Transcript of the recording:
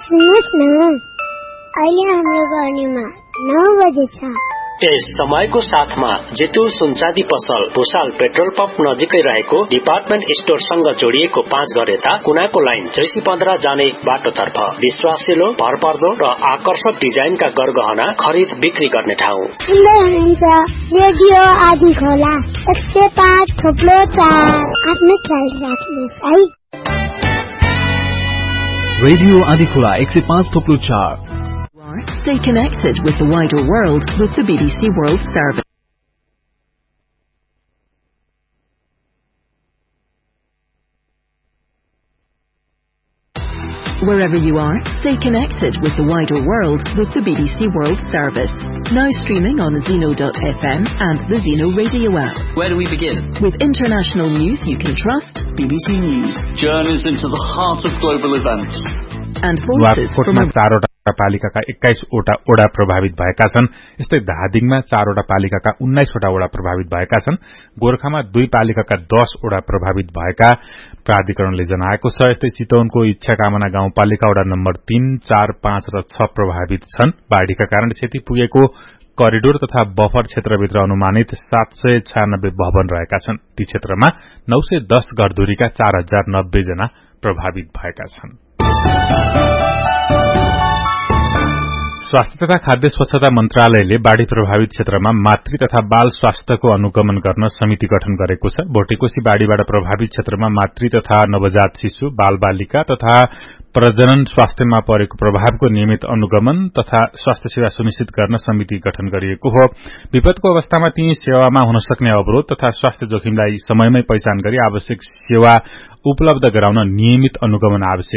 सुन्नुहोस् न, अहिले हाम्रो गर्नेमा 9 बजे छ। यस समयको साथमा जेतु सुनचाँदी पसल भुसाल पेट्रोल पम्प नजिकै रहेको डिपार्टमेन्ट स्टोरसँग जोडिएको 5 घर यता कुनाको लाइन चैसी 15 जाने बाटोतर्फ विश्वासिलो, भरपर्दो र आकर्षक डिजाइनका गरगहना खरिद बिक्री गर्ने ठाउँ। सुन्दै हुनुहुन्छ रेडियो आदि खोला 105.4। आफ्नो ख्याल राख्नुहोस् है। रेडियो आदि खोला 105.4। Stay connected with the wider world with the BBC World Service. Wherever you are, stay connected with the wider world with the BBC World Service. Now streaming on Zeno.fm and the Zeno radio app. Where do we begin? With international news you can trust. BBC News. Journeys into the heart of global events. And voices from... पालिकाका 21 वटा वडा प्रभावित भएका छन्। यस्तै धादिङमा 4 वटा पालिकाका 19 वटा वडा प्रभावित भएका छन्। गोरखामा 2 पालिकाका 10 वडा प्रभावित भएका प्राधिकरणले जनाएको छ। यस्तै चितवनको इच्छाकामना गाउँपालिका वडा नम्बर 3, 4, 5 र 6 प्रभावित छन्। बाढ़ीका कारण क्षति पुगेको करिडोर तथा बफर क्षेत्रभित्र अनुमानित 796 भवन रहेका छन्। ती क्षेत्रमा 910 घरधुरीका 4090 जना प्रभावित भएका छन्। स्वास्थ्य तथा खाद्य स्वच्छता मन्त्रालयले बाढ़ी प्रभावित क्षेत्रमा मातृ तथा बाल स्वास्थ्यको अनुगमन गर्न समिति गठन गरेको छ। भोटेकोशी बाढ़ीबाट प्रभावित क्षेत्रमा मातृ तथा नवजात शिशु, बाल बालिका तथा प्रजनन स्वास्थ्यमा परेको प्रभावको नियमित अनुगमन तथा स्वास्थ्य सेवा सुनिश्चित गर्न समिति गठन गरिएको हो। विपदको अवस्थामा ती सेवामा हुन सक्ने अवरोध तथा स्वास्थ्य जोखिमलाई समयमै पहिचान गरी आवश्यक सेवा उपलब्ध गराउन नियमित अनुगमन आवश्यक